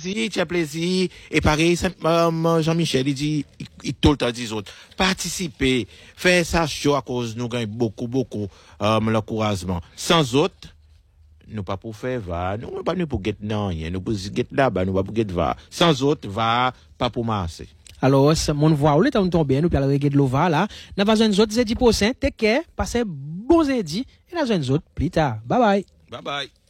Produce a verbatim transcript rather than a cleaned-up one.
plaisir, tu as plaisir. Et pareil, Jean-Michel, il dit, il tout le temps dit autres, participer, faire ça chaud à cause nous gagnons beaucoup, beaucoup, euh, l'encouragement. Sans autres, nous pas pour faire va, nous pas nous pour get non, nous pour get là-bas, nous pas pour get va. Sans autres, va, pas pour masser. Alors, mon voix, ou le temps tomber, nous, puis aller regarder l'ova là. N'a pas besoin d'autres, zédi pour cent, take care, passez bon zédi, et n'a besoin d'autres, plus tard. Bye bye. Bye bye.